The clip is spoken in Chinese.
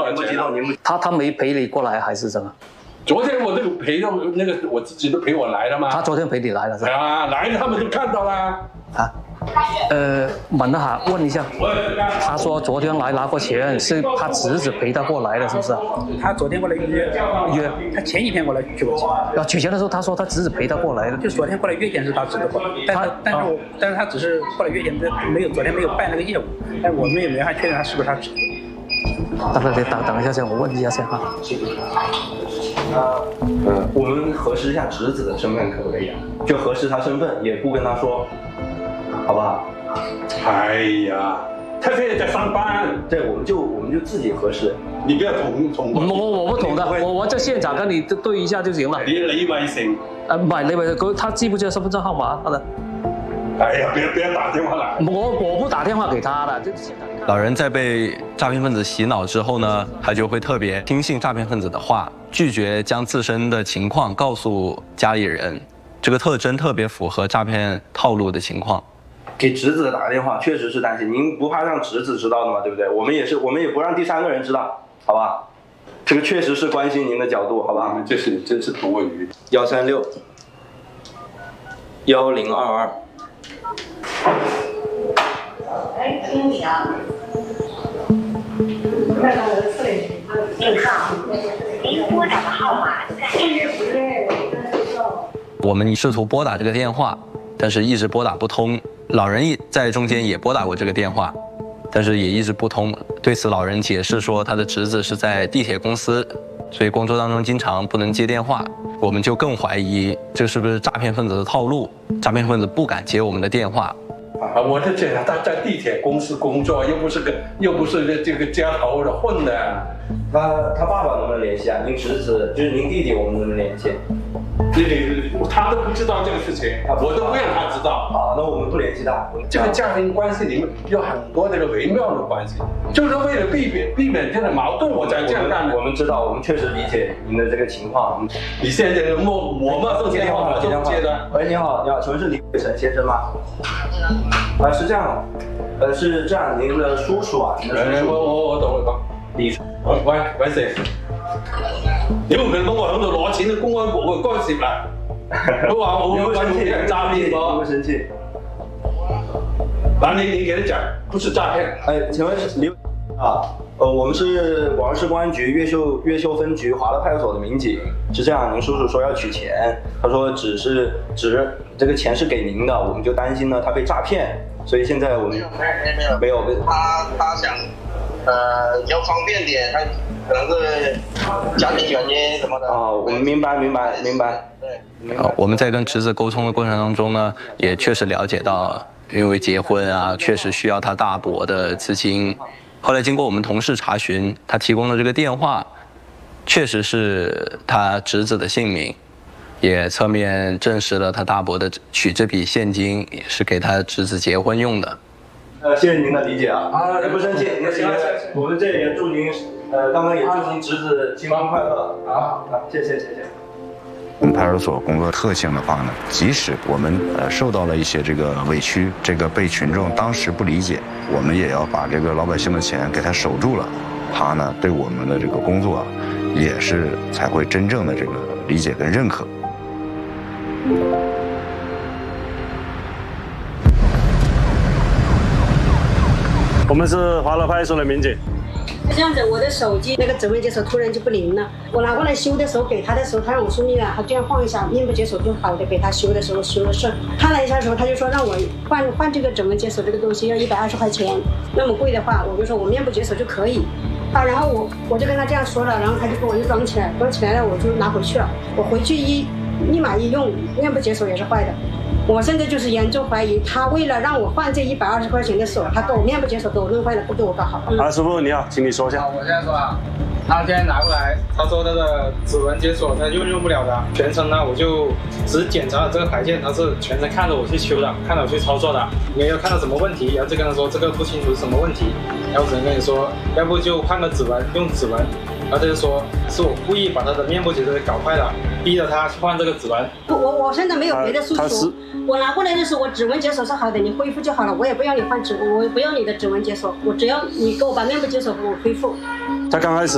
少钱？ 他没陪你过来还是怎么？ 昨天我那个陪到那个我自己都陪我来了嘛。 他昨天陪你来了是吧？ 啊，来了他们都看到了。 啊，问一下，他说昨天来拿过钱，是他侄子陪他过来的，是不是？ 他昨天过来约，他前几天过来取过钱。 要取钱的时候，他说他侄子陪他过来的。 就昨天过来约钱是他侄子过来，但是他只是过来约钱，昨天没有办那个业务，但我们也没法确认他是不是他侄子。 等一下先，我问一下先哈。 我们核实一下侄子的身份可不可以啊？就核实他身份，也不跟他说，好不好？ 哎呀，他现在在上班。 对，我们就自己核实。 你不要捅我不捅的，我在现场跟你对一下就行了。 李偉成。 唔係李偉成，他記不記得身份證號碼？他的。 哎呀，不要打電話來。 我不打電話給他的。 老人在被诈骗分子洗脑之後呢，他就會特別聽信詐騙分子的話，拒絕將自身的情況告訴家裡人。這個特徵特別符合詐騙套路的情況。 給侄子打個電話，確實是擔心。您不怕讓侄子知道的嘛，對不對？我們也不讓第三個人知道，好吧？這個確實是關心您的角度，好吧？ 這是真是多餘。 136 1022。 哎，经理啊，看到我的四零正上，您拨打的号码暂时不对。 我们试图拨打这个电话，但是一直拨打不通。老人在中间也拨打过这个电话，但是也一直不通。对此，老人解释说，他的侄子是在地铁公司，所以工作当中经常不能接电话。我们就更怀疑这是不是诈骗分子的套路？诈骗分子不敢接我们的电话。 我就觉得他在地铁公司工作，又不是这个街头的混的。 他爸爸能不能联系啊？您侄子就是您弟弟，我们能不能联系？ 他都不知道这个事情，我都不让他知道。 好，那我们不联系他。 这个家庭关系里面有很多这个微妙的关系，就是为了避免这个矛盾，我才这样干的。 我们知道，我们确实理解您的这个情况。 你现在我们接电话我就不接的。 喂，你好，请问是李伟成先生吗？是这样，是这样，您的叔叔啊，您的叔叔。 我等会講。 李叔。 喂成，你唔係幫我喺度攞錢，公安局嘅干涉啦。都話我會揾人詐騙我。 不生氣。 那你給他講，不是詐騙。 請問是李啊？我們是廣州市公安局越秀分局華樂派出所的民警。是這樣，您叔叔說要取錢，他說這個錢是給您的，我們就擔心呢他被詐騙，所以現在我們沒有。 他想要方便點，他可能是家庭原因什麼的。 我們明白。 對。 我們在跟侄子溝通的過程當中呢，也確實了解到，因為結婚啊，確實需要他大伯的資金。後來經過我們同事查詢，他提供的這個電話，確實是他侄子的姓名，也側面證實了他大伯的取這筆現金也是給他侄子結婚用的。 謝謝您的理解啊！不生氣，我們這裡也祝您，剛剛也祝您侄子新婚快樂啊！謝謝。 我们派出所工作特性的话呢，即使我们受到了一些这个委屈，这个被群众当时不理解，我们也要把这个老百姓的钱给他守住了，他呢对我们的这个工作也是才会真正的这个理解跟认可。 我们是华乐派出所的民警。 是这样子，我的手机那个指纹解锁突然就不灵了，我拿过来修的时候给他的时候，他让我说面他这样晃一下，面部解锁就好的。给他修的时候修的顺，看了一下的时候，他就说让我换这个指纹解锁这个东西要120块钱，那么贵的话，我就说我面部解锁就可以。然后我就跟他这样说了，然后他就给我又装起来了，我就拿回去了。我回去立马一用，面部解锁也是坏的。我现在就是严重怀疑，他为了让我换这120块钱的锁，他给我面部解锁给我弄坏了，不给我搞好。 师傅你好，请你说一下。 我现在说啊，他今天拿过来，他说那个指纹解锁他用不了的，全程呢我就只检查了这个排件，他是全程看着我去修的，看着我去操作的，没有看到什么问题，然后就跟他说这个不清楚是什么问题，然后我只能跟你说，要不就换个指纹，用指纹。然后他就说是我故意把他的面部解锁给搞坏了，逼着他去换这个指纹。 我现在没有别的诉求，我拿过来的时候我指纹解锁是好的，你恢复就好了，我也不要你换指纹，我不要你的指纹解锁，我只要你给我把面部解锁给我恢复。 他刚开始